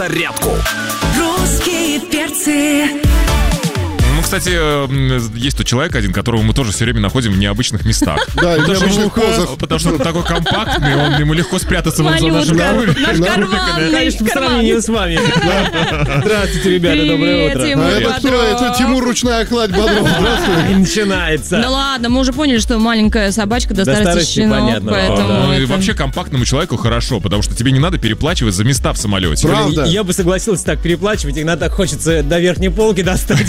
Зарядку. Русские перцы. Ну, кстати, есть тут человек один, которого мы тоже все время находим в необычных местах. Да, в необычных позах. Потому что он такой компактный, ему легко спрятаться за нашим Малютка, наш Конечно, по сравнению с вами. Здравствуйте, ребята, доброе утро. Тимур Это кто? Бодров. Это Тимур Ручная Кладь Бодров. Здравствуй. И начинается. Ну ладно, мы уже поняли, что маленькая собачка до старости щенок, понятно. поэтому Ну, и это- вообще компактному человеку хорошо, потому что тебе не надо переплачивать за места в самолете. Правда? Я бы согласился так переплачивать, иногда так хочется до верхней полки достать.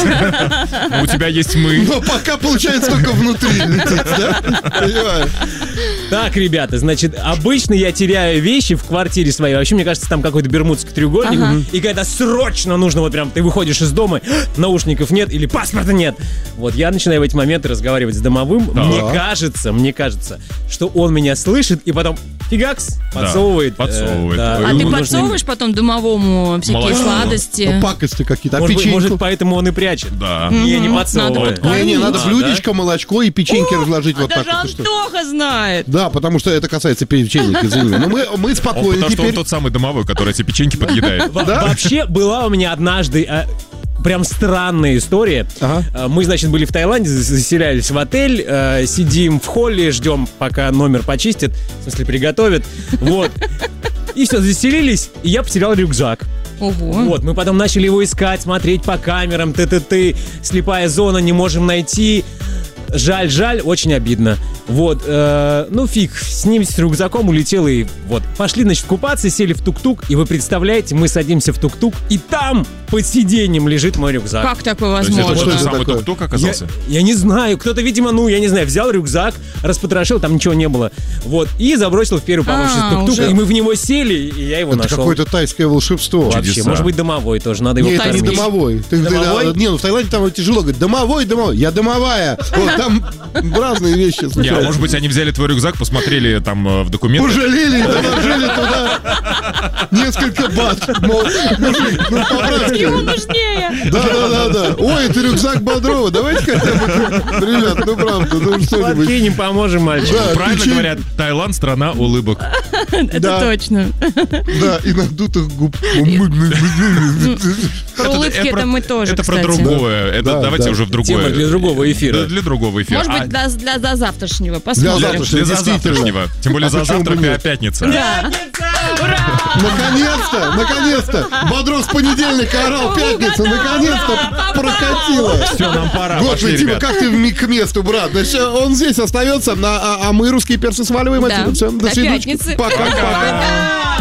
У тебя есть мы. Но пока получается только внутри лететь, да? Понимаю. Так, ребята, значит, обычно я теряю вещи в квартире своей. Вообще, мне кажется, там какой-то бермудский треугольник. Ага. И когда срочно нужно, вот прям ты выходишь из дома, наушников нет или паспорта нет. Вот я начинаю в эти моменты разговаривать с домовым. Да. Мне кажется, что он меня слышит и потом фигакс подсовывает. подсовывает. Да. А Ну, ты нужно- подсовываешь потом домовому всякие Молочко. сладости? Ну, пакости какие-то. А Может, быть, печеньку? может, поэтому он и прячет. Да. Я не Надо подсовываю. вот Не, надо А, блюдечко, молочко и печеньки разложить вот так Даже вот. и что? Антоха знает. Да, потому что это касается печенек, извини. Но мы спокойны Потому что он теперь. тот самый домовой, который эти печеньки подъедает. Да? Вообще, была у меня однажды прям странная история. Ага. Мы, значит, были в Таиланде, заселялись в отель, сидим в холле, ждем, пока номер почистят, в смысле, приготовят. Вот. И все, заселились, и я потерял рюкзак. Ого. Вот, мы потом начали его искать, смотреть по камерам, слепая зона, не можем найти. Жаль, очень обидно. Вот, ну фиг, с ним, с рюкзаком улетел и вот. Пошли, значит, купаться, сели в тук-тук, и вы представляете, мы садимся в тук-тук, и там под сиденьем лежит мой рюкзак. Как такое То есть это возможно? вот тот это самый такое? тук-тук оказался? Я не знаю, кто-то, видимо, взял рюкзак, распотрошил, там ничего не было. Вот, и забросил в первую попавшуюся тук-тук, уже. и мы в него сели, и я его Это нашел. какое-то тайское волшебство. Вообще, чудеса. может быть, домовой тоже, надо его Нет, это не кормить. домовой. Домовой? Не, ну в Таиланде там тяжело говорить. Домовой. Я домовая. Вот там разные вещи Не, а случаются. может быть, они взяли твой рюкзак, посмотрели там в документах. Пожалели и доложили туда несколько бат. Мол, мужик, ну по-братски. Ему нужнее. Да. Ой, это рюкзак Бодрова. Давайте хотя бы, ребят, ну правда, ну что-нибудь. Подкинем, поможем, мальчик. Да, Правильно печень- говорят, Таиланд — страна улыбок. Это Да. точно. Да, и надутых губ. Про улыбки это мы тоже, Это про кстати. другое. Это Да, давайте да. уже в другое. Тема для другого эфира. Да, для другого эфира. Может А быть, до завтрашнего. Для Посмотрим. завтрашнего. для завтрашнего. Тем более А за почему бы завтрак нет? пятница. Да. Наконец-то! Бодров с понедельника орал пятница, наконец-то прокатило. Все, нам пора. Пошли, Господи, Тима, ребят. как ты к месту, брат? Значит, он здесь остается, а мы, русские перцы, сваливаем Да. отсюда. Всё, До свидания. пятницы. Пока-пока.